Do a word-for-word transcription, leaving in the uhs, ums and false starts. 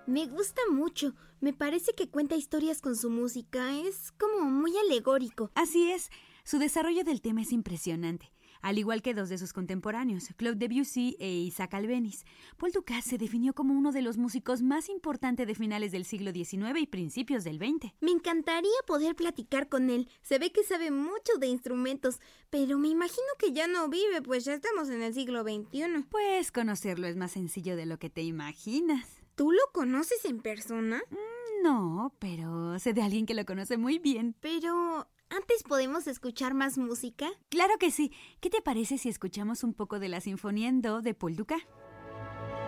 Me gusta mucho. Me parece que cuenta historias con su música. Es como muy alegórico. Así es. Su desarrollo del tema es impresionante. Al igual que dos de sus contemporáneos, Claude Debussy e Isaac Albéniz, Paul Dukas se definió como uno de los músicos más importantes de finales del siglo diecinueve y principios del veinte. Me encantaría poder platicar con él. Se ve que sabe mucho de instrumentos, pero me imagino que ya no vive, pues ya estamos en el siglo veintiuno. Pues conocerlo es más sencillo de lo que te imaginas. ¿Tú lo conoces en persona? Mm, no, pero sé de alguien que lo conoce muy bien. Pero... ¿antes podemos escuchar más música? Claro que sí. ¿Qué te parece si escuchamos un poco de la Sinfonía en Do de Paul Dukas?